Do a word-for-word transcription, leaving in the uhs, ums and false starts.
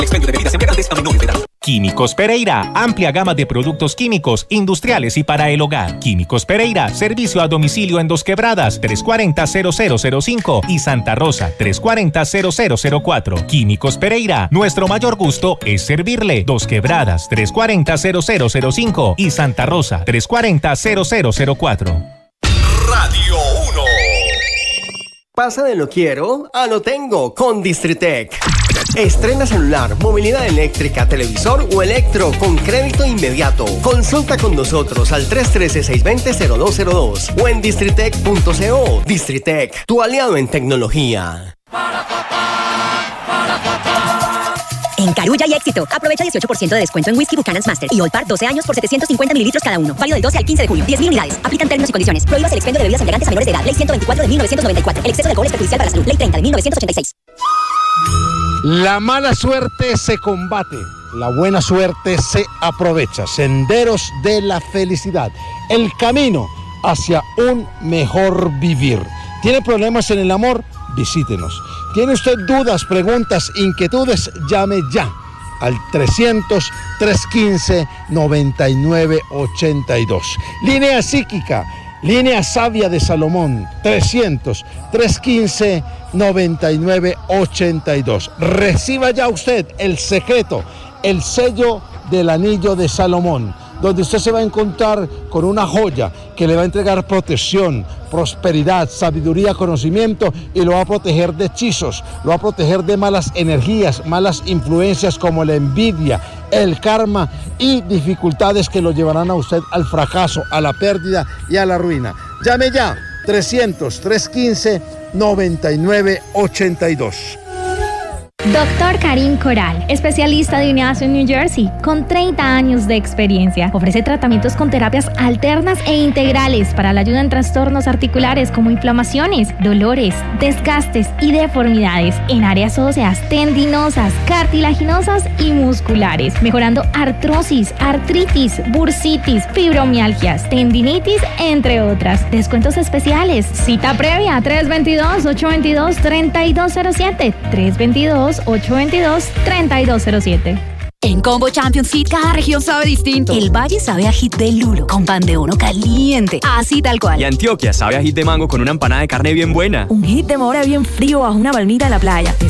Expendio de bebidas embriagantes a menores de edad. Químicos Pereira, amplia gama de productos químicos, industriales y para el hogar. Químicos Pereira, servicio a domicilio en Dos Quebradas, tres cuarenta, cero cero cero cinco y Santa Rosa, tres cuarenta, cero cero cero cuatro. Químicos Pereira, nuestro mayor gusto es servirle. Dos Quebradas, tres cuarenta, cero cero cero cinco y Santa Rosa, tres cuarenta, cero cero cero cuatro. Radio uno. Pasa de lo quiero a lo tengo con Distritec. Estrena celular, movilidad eléctrica, televisor o electro con crédito inmediato. Consulta con nosotros al tres uno tres, seis dos cero, cero dos cero dos o en distritec punto co. Distritec, tu aliado en tecnología. En Carulla hay éxito. Aprovecha dieciocho por ciento de descuento en Whisky Buchanan's Master y Old Parr doce años por setecientos cincuenta mililitros cada uno. Válido del doce al quince de julio. diez mil unidades. Aplican términos y condiciones. Prohíbas el expendio de bebidas embriagantes a menores de edad. Ley ciento veinticuatro de mil novecientos noventa y cuatro. El exceso de alcohol es perjudicial para la salud. Ley treinta de mil novecientos ochenta y seis. La mala suerte se combate. La buena suerte se aprovecha. Senderos de la felicidad. El camino hacia un mejor vivir. ¿Tiene problemas en el amor? Visítenos. ¿Tiene usted dudas, preguntas, inquietudes? Llame ya al trescientos, trescientos quince, noventa y nueve ochenta y dos. Línea psíquica, línea sabia de Salomón, trescientos, trescientos quince, noventa y nueve ochenta y dos. Reciba ya usted el secreto, el sello del anillo de Salomón, donde usted se va a encontrar con una joya que le va a entregar protección, prosperidad, sabiduría, conocimiento y lo va a proteger de hechizos, lo va a proteger de malas energías, malas influencias como la envidia, el karma y dificultades que lo llevarán a usted al fracaso, a la pérdida y a la ruina. Llame ya, trescientos, trescientos quince, noventa y nueve ochenta y dos. Doctor Karim Coral, especialista de UNIASO en New Jersey, con treinta años de experiencia. Ofrece tratamientos con terapias alternas e integrales para la ayuda en trastornos articulares como inflamaciones, dolores, desgastes y deformidades en áreas óseas, tendinosas, cartilaginosas y musculares, mejorando artrosis, artritis, bursitis, fibromialgias, tendinitis, entre otras. Descuentos especiales. Cita previa tres dos dos, ocho dos dos, tres dos cero siete, tres dos dos, ocho dos dos, tres dos cero siete. En Combo Champions Hit, cada región sabe distinto. El Valle sabe a hit de lulo, con pan de bono caliente, así tal cual. Y Antioquia sabe a hit de mango con una empanada de carne bien buena. Un hit de mora bien frío bajo una palmita en la playa.